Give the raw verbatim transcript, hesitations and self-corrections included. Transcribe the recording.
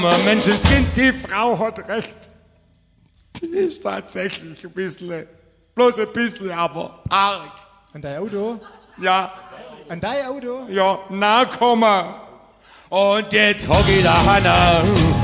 Menschenskind, die Frau hat recht. Die ist tatsächlich ein bisschen, bloß ein bisschen, aber arg. An dein Auto? Ja, An dein Auto? ja, na komm. Und jetzt hock ich da Hanna.